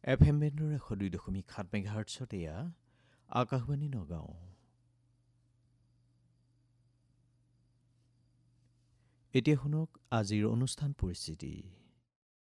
FM বেণ্ডৰ 102.7 মেগাহাৰ্টছত এয়া আকাশবাণী নগাঁও। এতিয়া শুনক আজিৰ অনুষ্ঠান পৰিস্থিতি।